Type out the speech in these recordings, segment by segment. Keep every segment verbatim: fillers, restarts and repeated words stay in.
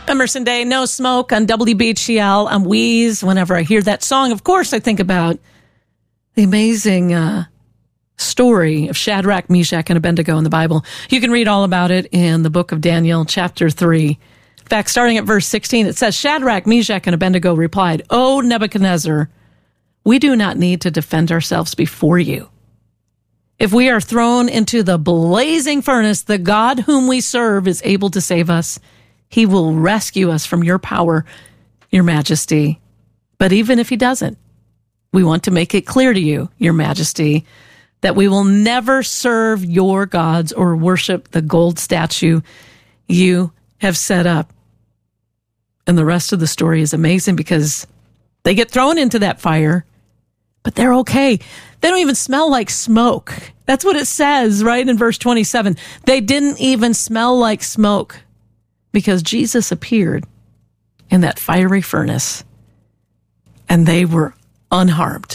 Emerson Day, No Smoke on W B G L. I'm Wheeze. Whenever I hear that song, of course, I think about the amazing uh, story of Shadrach, Meshach, and Abednego in the Bible. You can read all about it in the book of Daniel, chapter three. In fact, starting at verse sixteen, it says, Shadrach, Meshach, and Abednego replied, O Nebuchadnezzar, we do not need to defend ourselves before you. If we are thrown into the blazing furnace, the God whom we serve is able to save us. He will rescue us from your power, your majesty. But even if he doesn't, we want to make it clear to you, your majesty, that we will never serve your gods or worship the gold statue you have set up. And the rest of the story is amazing because they get thrown into that fire, but they're okay. They don't even smell like smoke. That's what it says, right, in verse twenty-seven. They didn't even smell like smoke because Jesus appeared in that fiery furnace, and they were unharmed.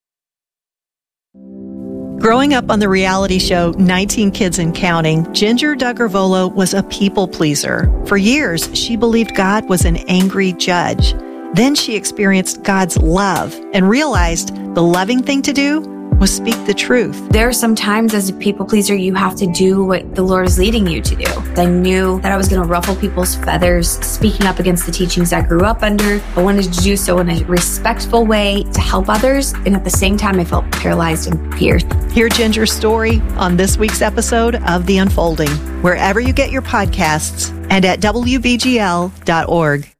Growing up on the reality show nineteen Kids and Counting, Ginger Duggar-Volo was a people pleaser. For years, she believed God was an angry judge. Then she experienced God's love and realized the loving thing to do was speak the truth. There are some times as a people pleaser, you have to do what the Lord is leading you to do. I knew that I was going to ruffle people's feathers, speaking up against the teachings I grew up under. I wanted to do so in a respectful way to help others. And at the same time, I felt paralyzed and feared. Hear Ginger's story on this week's episode of The Unfolding, wherever you get your podcasts and at W B G L dot org.